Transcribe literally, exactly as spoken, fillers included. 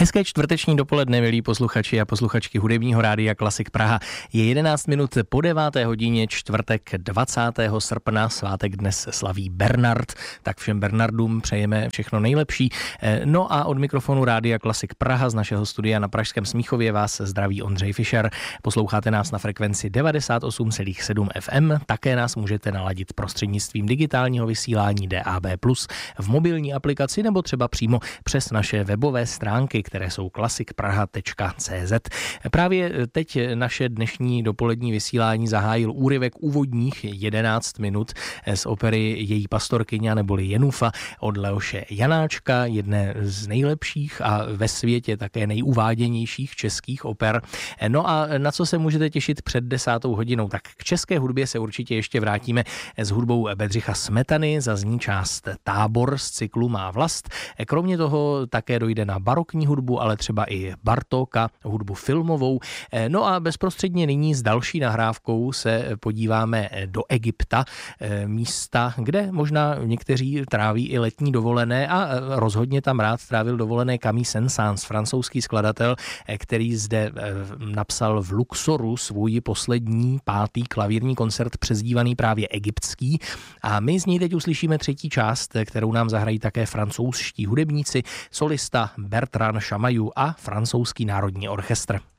Hezké čtvrteční dopoledne, milí posluchači a posluchačky hudebního rádia Klasik Praha. Je jedenáct minut po deváté hodině, čtvrtek dvacátého srpna, svátek dnes slaví Bernard, tak všem Bernardům přejeme všechno nejlepší. No a od mikrofonu rádia Klasik Praha z našeho studia na Pražském Smíchově vás zdraví Ondřej Fischer. Posloucháte nás na frekvenci devadesát osm celá sedm F M, také nás můžete naladit prostřednictvím digitálního vysílání D A B plus, v mobilní aplikaci nebo třeba přímo přes naše webové stránky, které jsou klasik praha tečka cé zet. Právě teď naše dnešní dopolední vysílání zahájil úryvek úvodních jedenáct minut z opery Její pastorkyně neboli Jenufa od Leoše Janáčka, jedné z nejlepších a ve světě také nejuváděnějších českých oper. No a na co se můžete těšit před desátou hodinou? Tak k české hudbě se určitě ještě vrátíme s hudbou Bedřicha Smetany, zazní část Tábor z cyklu Má vlast. Kromě toho také dojde na barokní hudbu, ale třeba i Bartóka, hudbu filmovou. No a bezprostředně nyní s další nahrávkou se podíváme do Egypta, místa, kde možná někteří tráví i letní dovolené a rozhodně tam rád trávil dovolené Camille Saint-Saëns, francouzský skladatel, který zde napsal v Luxoru svůj poslední pátý klavírní koncert přezdívaný právě egyptský. A my z něj teď uslyšíme třetí část, kterou nám zahrají také francouzští hudebníci, solista Bertrand Chamayou a francouzský národní orchestr.